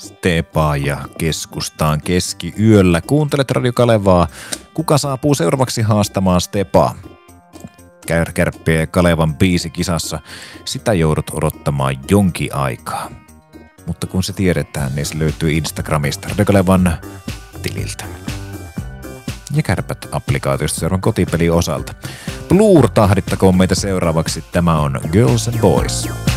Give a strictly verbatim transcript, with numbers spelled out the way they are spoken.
Stepaa ja keskustaan keskiyöllä. Kuuntelet Radio Kalevaa. Kuka saapuu seuraavaksi haastamaan Stepaa? Kärkärppiä ja Kalevan biisikisassa. Sitä joudut odottamaan jonkin aikaa. Mutta kun se tiedetään, niin se löytyy Instagramista Radio Kalevan tililtä. Ja Kärpät-applikaatiosta seuraavan kotipelin osalta. Blur tahdittakoon meitä seuraavaksi. Tämä on Girls and Boys.